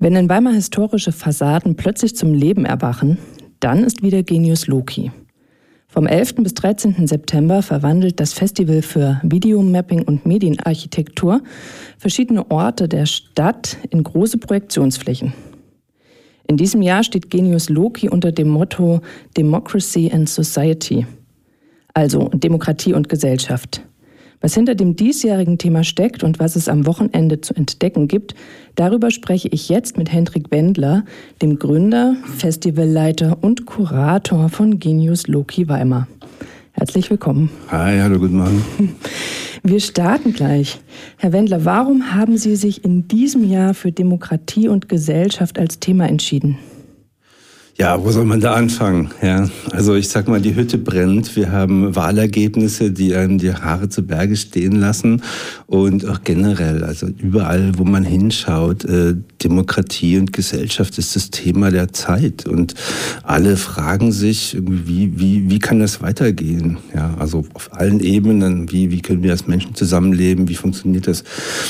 Wenn in Weimar historische Fassaden plötzlich zum Leben erwachen, dann ist wieder Genius Loci. Vom 11. bis 13. September verwandelt das Festival für Videomapping und Medienarchitektur verschiedene Orte der Stadt in große Projektionsflächen. In diesem Jahr steht Genius Loci unter dem Motto Democracy and Society, also Demokratie und Gesellschaft. Was hinter dem diesjährigen Thema steckt und was es am Wochenende zu entdecken gibt, darüber spreche ich jetzt mit Hendrik Wendler, dem Gründer, Festivalleiter und Kurator von Genius Loci Weimar. Herzlich willkommen. Hi, hallo, guten Morgen. Wir starten gleich. Herr Wendler, warum haben Sie sich in diesem Jahr für Demokratie und Gesellschaft als Thema entschieden? Ja, wo soll man da anfangen? Ja, also ich sag mal, die Hütte brennt. Wir haben Wahlergebnisse, die einem die Haare zu Berge stehen lassen. Und auch generell, also überall, wo man hinschaut, Demokratie und Gesellschaft ist das Thema der Zeit. Und alle fragen sich, wie kann das weitergehen? Ja, also auf allen Ebenen, wie können wir als Menschen zusammenleben? Wie funktioniert das?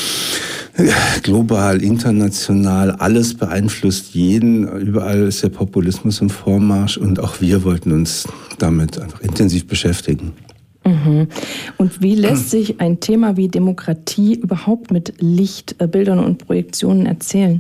Global, international, alles beeinflusst jeden. Überall ist der Populismus im Vormarsch und auch wir wollten uns damit einfach intensiv beschäftigen. Mhm. Und wie lässt sich ein Thema wie Demokratie überhaupt mit Lichtbildern und Projektionen erzählen?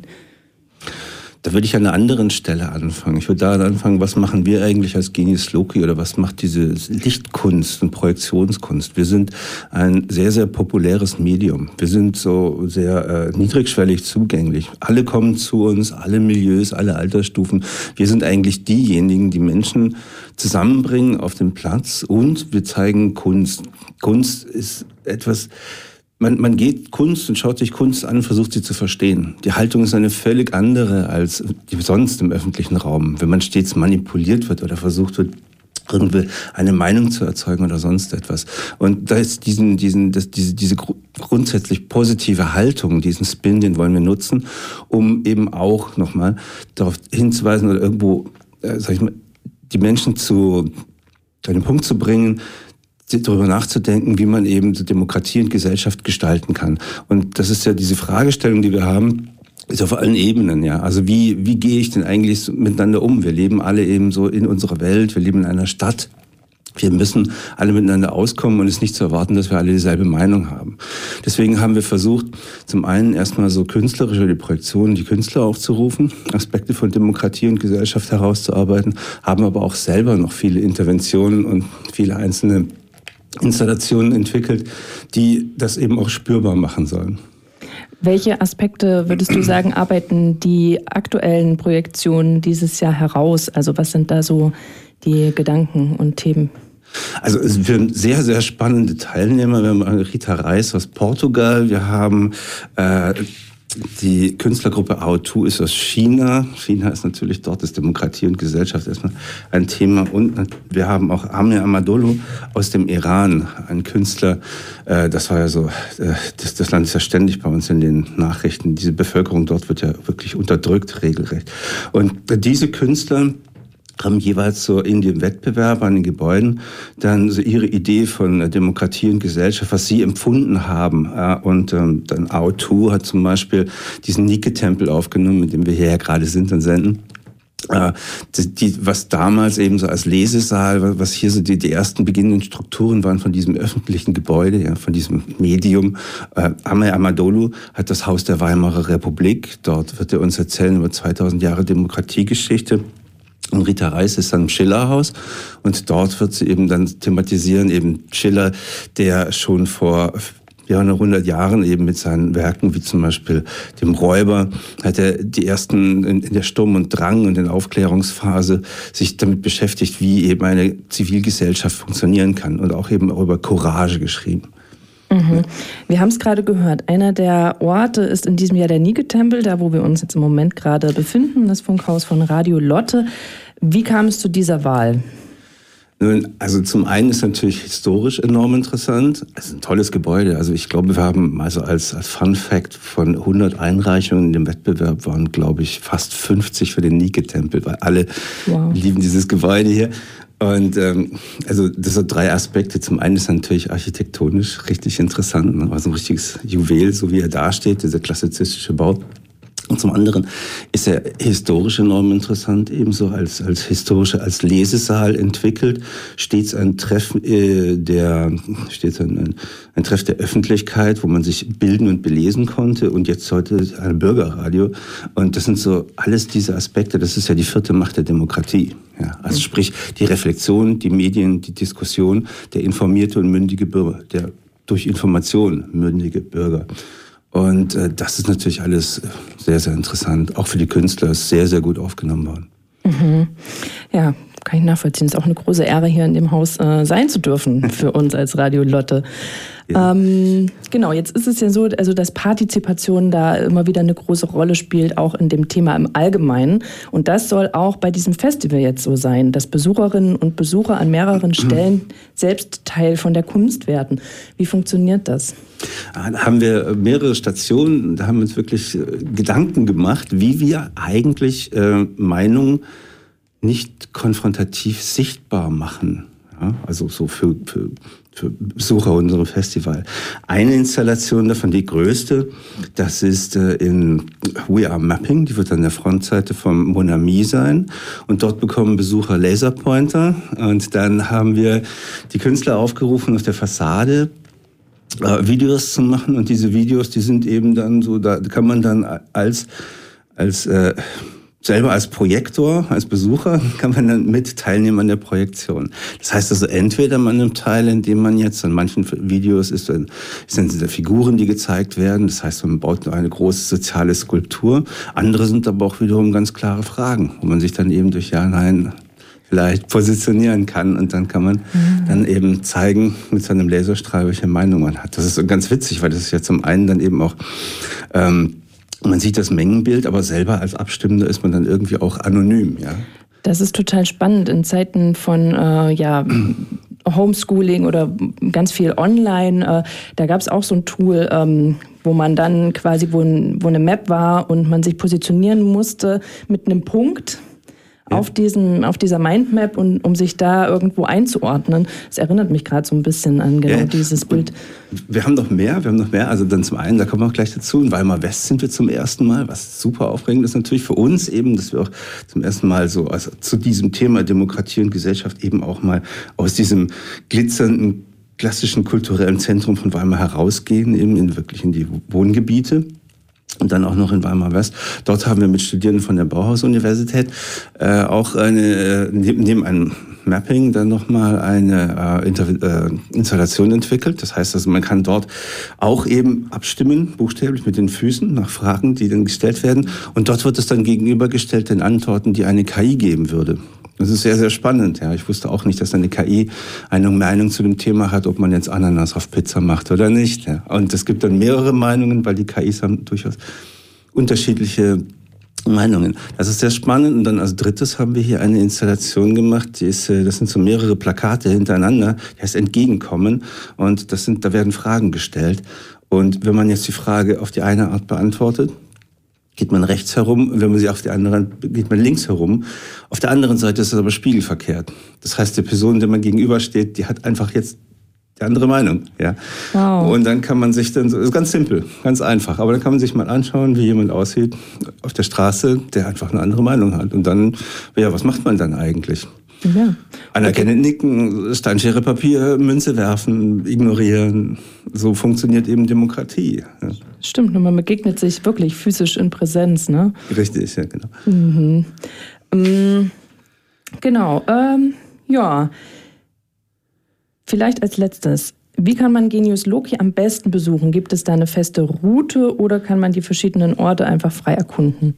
Da würde ich an einer anderen Stelle anfangen. Ich würde da anfangen, was machen wir eigentlich als Genius Loci oder was macht diese Lichtkunst und Projektionskunst? Wir sind ein sehr, sehr populäres Medium. Wir sind so sehr niedrigschwellig zugänglich. Alle kommen zu uns, alle Milieus, alle Altersstufen. Wir sind eigentlich diejenigen, die Menschen zusammenbringen auf den Platz und wir zeigen Kunst. Kunst ist etwas... Man geht Kunst und schaut sich Kunst an und versucht sie zu verstehen. Die Haltung ist eine völlig andere als die sonst im öffentlichen Raum. Wenn man stets manipuliert wird oder versucht wird, irgendwie eine Meinung zu erzeugen oder sonst etwas. Und da ist diese grundsätzlich positive Haltung, diesen Spin, den wollen wir nutzen, um eben auch nochmal darauf hinzuweisen oder irgendwo, die Menschen zu einem Punkt zu bringen, darüber nachzudenken, wie man eben Demokratie und Gesellschaft gestalten kann. Und das ist ja diese Fragestellung, die wir haben, ist auf allen Ebenen, ja. Also wie gehe ich denn eigentlich so miteinander um? Wir leben alle eben so in unserer Welt, wir leben in einer Stadt. Wir müssen alle miteinander auskommen und es ist nicht zu erwarten, dass wir alle dieselbe Meinung haben. Deswegen haben wir versucht, zum einen erstmal so künstlerisch über die Projektionen die Künstler aufzurufen, Aspekte von Demokratie und Gesellschaft herauszuarbeiten, haben aber auch selber noch viele Interventionen und viele einzelne Installationen entwickelt, die das eben auch spürbar machen sollen. Welche Aspekte, würdest du sagen, arbeiten die aktuellen Projektionen dieses Jahr heraus? Also was sind da so die Gedanken und Themen? Also es sind sehr, sehr spannende Teilnehmer. Wir haben Rita Reis aus Portugal, wir haben die Künstlergruppe Ao2 ist aus China. China ist natürlich dort, ist Demokratie und Gesellschaft erstmal ein Thema. Und wir haben auch Amir Amadolu aus dem Iran, ein Künstler. Das war ja so, das Land ist ja ständig bei uns in den Nachrichten. Diese Bevölkerung dort wird ja wirklich unterdrückt, regelrecht. Und diese Künstler haben jeweils so in dem Wettbewerb an den Gebäuden dann so ihre Idee von Demokratie und Gesellschaft, was sie empfunden haben. Und dann Ao2 hat zum Beispiel diesen Nike-Tempel aufgenommen, mit dem wir hier ja gerade sind und senden. Was damals eben so als Lesesaal, was hier so die ersten beginnenden Strukturen waren von diesem öffentlichen Gebäude, ja, von diesem Medium. Amir Amadolu hat das Haus der Weimarer Republik. Dort wird er uns erzählen über 2000 Jahre Demokratiegeschichte. Und Rita Reis ist dann im Schillerhaus und dort wird sie eben dann thematisieren, eben Schiller, der schon vor 100 Jahren eben mit seinen Werken, wie zum Beispiel dem Räuber, hat er die ersten in der Sturm und Drang und in der Aufklärungsphase sich damit beschäftigt, wie eben eine Zivilgesellschaft funktionieren kann und auch eben über Courage geschrieben. Mhm. Wir haben es gerade gehört. Einer der Orte ist in diesem Jahr der Nike-Tempel, da wo wir uns jetzt im Moment gerade befinden, das Funkhaus von Radio Lotte. Wie kam es zu dieser Wahl? Nun, also zum einen ist natürlich historisch enorm interessant. Es ist ein tolles Gebäude. Also ich glaube, wir haben also als Fun Fact von 100 Einreichungen in dem Wettbewerb waren, glaube ich, fast 50 für den Nike-Tempel, weil alle lieben dieses Gebäude hier. Und also das hat drei Aspekte. Zum einen ist natürlich architektonisch richtig interessant, ne? Also ein richtiges Juwel, so wie er dasteht, dieser klassizistische Bau. Und zum anderen ist er historisch enorm interessant, ebenso als Lesesaal entwickelt, stets ein Treff ein Treff der Öffentlichkeit, wo man sich bilden und belesen konnte, und jetzt heute ein Bürgerradio. Und das sind so alles diese Aspekte, das ist ja die vierte Macht der Demokratie. Ja, also sprich die Reflexion, die Medien, die Diskussion, der informierte und mündige Bürger, der durch Information mündige Bürger. Und das ist natürlich alles sehr, sehr interessant. Auch für die Künstler ist sehr, sehr gut aufgenommen worden. Mhm. Ja, kann ich nachvollziehen. Es ist auch eine große Ehre, hier in dem Haus sein zu dürfen für uns als Radio Lotte. Ja. Genau, jetzt ist es ja so, also dass Partizipation da immer wieder eine große Rolle spielt, auch in dem Thema im Allgemeinen. Und das soll auch bei diesem Festival jetzt so sein, dass Besucherinnen und Besucher an mehreren Stellen selbst Teil von der Kunst werden. Wie funktioniert das? Da haben wir mehrere Stationen, da haben wir uns wirklich Gedanken gemacht, wie wir eigentlich Meinungen nicht konfrontativ sichtbar machen. Ja, also so für Besucher unserem Festival. Eine Installation davon, die größte, das ist in We Are Mapping, die wird an der Frontseite vom Mon Ami sein, und dort bekommen Besucher Laserpointer, und dann haben wir die Künstler aufgerufen, auf der Fassade Videos zu machen, und diese Videos, die sind eben dann so, da kann man dann selber als Projektor, als Besucher, kann man dann mit teilnehmen an der Projektion. Das heißt also, entweder man nimmt teil, indem man jetzt an manchen Videos sind diese Figuren, die gezeigt werden. Das heißt, man baut eine große soziale Skulptur. Andere sind aber auch wiederum ganz klare Fragen, wo man sich dann eben durch Ja, Nein vielleicht positionieren kann, und dann kann man dann eben zeigen mit seinem Laserstrahl, welche Meinung man hat. Das ist so ganz witzig, weil das ist ja zum einen dann eben auch man sieht das Mengenbild, aber selber als Abstimmender ist man dann irgendwie auch anonym. Ja? Das ist total spannend in Zeiten von Homeschooling oder ganz viel online. Da gab es auch so ein Tool, wo man dann quasi, wo eine Map war und man sich positionieren musste mit einem Punkt auf dieser Mindmap, und um sich da irgendwo einzuordnen. Das erinnert mich gerade so ein bisschen an dieses Bild. Wir haben noch mehr. Also dann zum einen, da kommen wir auch gleich dazu, in Weimar West sind wir zum ersten Mal, was super aufregend ist natürlich für uns eben, dass wir auch zum ersten Mal so also zu diesem Thema Demokratie und Gesellschaft eben auch mal aus diesem glitzernden, klassischen kulturellen Zentrum von Weimar herausgehen, eben wirklich in die Wohngebiete. Und dann auch noch in Weimar West. Dort haben wir mit Studierenden von der Bauhaus-Universität auch neben einem Mapping dann nochmal eine Installation entwickelt. Das heißt also, man kann dort auch eben abstimmen, buchstäblich mit den Füßen nach Fragen, die dann gestellt werden. Und dort wird es dann gegenübergestellt den Antworten, die eine KI geben würde. Das ist sehr, sehr spannend. Ja, ich wusste auch nicht, dass eine KI eine Meinung zu dem Thema hat, ob man jetzt Ananas auf Pizza macht oder nicht. Ja. Und es gibt dann mehrere Meinungen, weil die KIs haben durchaus unterschiedliche Meinungen. Das ist sehr spannend. Und dann als drittes haben wir hier eine Installation gemacht, das sind so mehrere Plakate hintereinander, die heißt Entgegenkommen. Und da werden Fragen gestellt. Und wenn man jetzt die Frage auf die eine Art beantwortet, geht man rechts herum, und wenn man sie auf die andere, geht man links herum. Auf der anderen Seite ist es aber spiegelverkehrt. Das heißt, die Person, der man gegenübersteht, die hat einfach jetzt die andere Meinung. Ja. Wow. Und dann kann man sich dann, das ist ganz simpel, ganz einfach, aber dann kann man sich mal anschauen, wie jemand aussieht auf der Straße, der einfach eine andere Meinung hat. Und dann, was macht man dann eigentlich? Ja. Anerkennend nicken, Steinschere, Papier, Münze werfen, ignorieren. So funktioniert eben Demokratie. Ja. Stimmt, und man begegnet sich wirklich physisch in Präsenz, ne? Richtig, ja, genau. Mhm. Genau, ja. Vielleicht als letztes, wie kann man Genius Loci am besten besuchen? Gibt es da eine feste Route oder kann man die verschiedenen Orte einfach frei erkunden?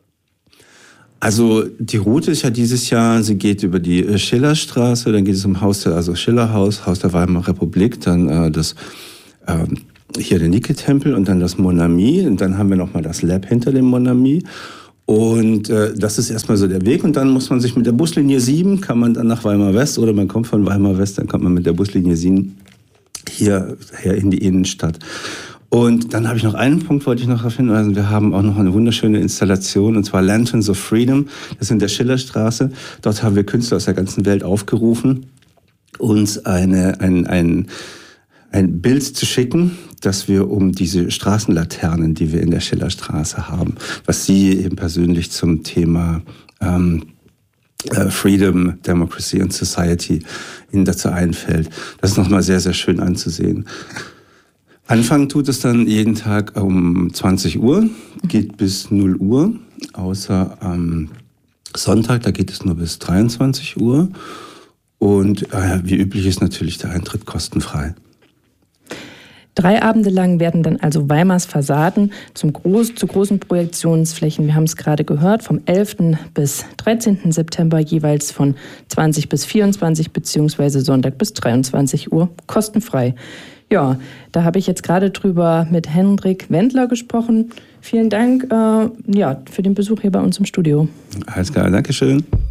Also die Route ist ja dieses Jahr, sie geht über die Schillerstraße, dann geht es um Schillerhaus, Haus der Weimarer Republik, dann hier den Nike-Tempel und dann das Mon Ami, und dann haben wir nochmal das Lab hinter dem Mon Ami. Und das ist erstmal so der Weg, und dann muss man sich mit der Buslinie 7, kann man dann nach Weimar West, oder man kommt von Weimar West, dann kommt man mit der Buslinie 7 hierher in die Innenstadt. Und dann habe ich noch einen Punkt, wollte ich noch darauf hinweisen. Wir haben auch noch eine wunderschöne Installation, und zwar Lanterns of Freedom. Das ist in der Schillerstraße. Dort haben wir Künstler aus der ganzen Welt aufgerufen, uns ein Bild zu schicken, dass wir um diese Straßenlaternen, die wir in der Schillerstraße haben, was Sie eben persönlich zum Thema Freedom, Democracy and Society Ihnen dazu einfällt. Das ist nochmal sehr, sehr schön anzusehen. Anfangen tut es dann jeden Tag um 20 Uhr, geht bis 0 Uhr, außer am Sonntag, da geht es nur bis 23 Uhr. Und wie üblich ist natürlich der Eintritt kostenfrei. 3 Abende lang werden dann also Weimars Fassaden zu großen Projektionsflächen, wir haben es gerade gehört, vom 11. bis 13. September jeweils von 20 bis 24 beziehungsweise Sonntag bis 23 Uhr kostenfrei. Ja, da habe ich jetzt gerade drüber mit Hendrik Wendler gesprochen. Vielen Dank für den Besuch hier bei uns im Studio. Alles klar, Dankeschön.